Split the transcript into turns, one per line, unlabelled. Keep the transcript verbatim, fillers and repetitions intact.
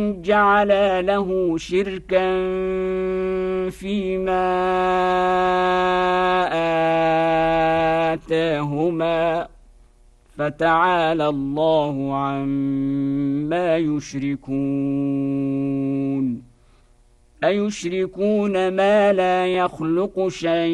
جعلا له شركا فيما آتاهما فتعالى الله عما يشركون أيشركون ما لا يخلق شيئا